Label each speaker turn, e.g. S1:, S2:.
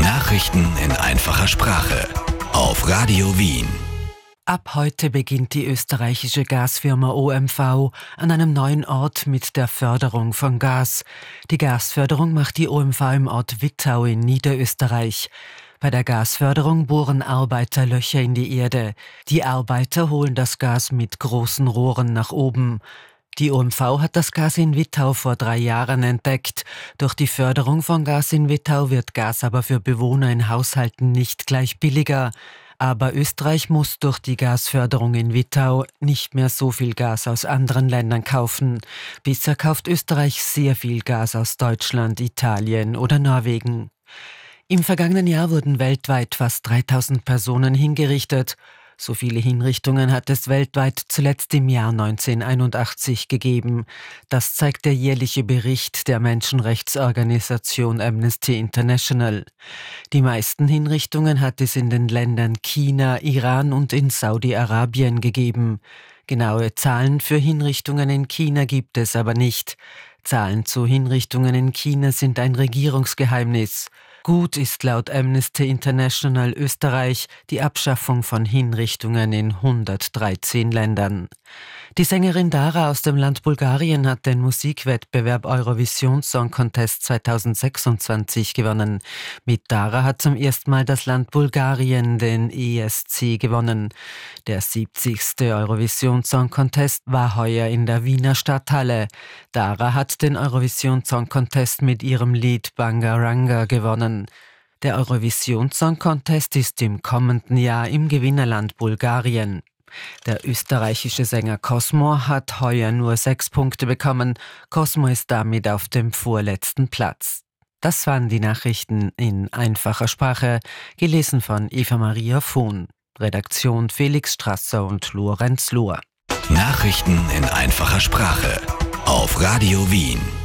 S1: Nachrichten in einfacher Sprache auf Radio Wien.
S2: Ab heute beginnt die österreichische Gasfirma OMV an einem neuen Ort mit der Förderung von Gas. Die Gasförderung macht die OMV im Ort Wittau in Niederösterreich. Bei der Gasförderung bohren Arbeiter Löcher in die Erde. Die Arbeiter holen das Gas mit großen Rohren nach oben. Die OMV hat das Gas in Wittau vor 3 Jahren entdeckt. Durch die Förderung von Gas in Wittau wird Gas aber für Bewohner in Haushalten nicht gleich billiger. Aber Österreich muss durch die Gasförderung in Wittau nicht mehr so viel Gas aus anderen Ländern kaufen. Bisher kauft Österreich sehr viel Gas aus Deutschland, Italien oder Norwegen. Im vergangenen Jahr wurden weltweit fast 3000 Personen hingerichtet. So viele Hinrichtungen hat es weltweit zuletzt im Jahr 1981 gegeben. Das zeigt der jährliche Bericht der Menschenrechtsorganisation Amnesty International. Die meisten Hinrichtungen hat es in den Ländern China, Iran und in Saudi-Arabien gegeben. Genaue Zahlen für Hinrichtungen in China gibt es aber nicht. Zahlen zu Hinrichtungen in China sind ein Regierungsgeheimnis. Gut ist laut Amnesty International Österreich die Abschaffung von Hinrichtungen in 113 Ländern. Die Sängerin Dara aus dem Land Bulgarien hat den Musikwettbewerb Eurovision Song Contest 2026 gewonnen. Mit Dara hat zum ersten Mal das Land Bulgarien den ESC gewonnen. Der 70. Eurovision Song Contest war heuer in der Wiener Stadthalle. Dara hat den Eurovision Song Contest mit ihrem Lied Bangaranga gewonnen. Der Eurovision Song Contest ist im kommenden Jahr im Gewinnerland Bulgarien. Der österreichische Sänger Cosmo hat heuer nur 6 Punkte bekommen. Cosmo ist damit auf dem vorletzten Platz. Das waren die Nachrichten in einfacher Sprache, gelesen von Eva-Maria Vohn. Redaktion Felix Strasser und Lorenz Lohr.
S1: Nachrichten in einfacher Sprache auf Radio Wien.